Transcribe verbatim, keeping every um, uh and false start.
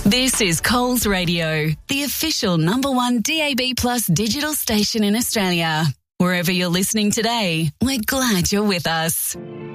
This is Coles Radio, the official number one D A B Plus digital station in Australia. Wherever you're listening today, we're glad you're with us.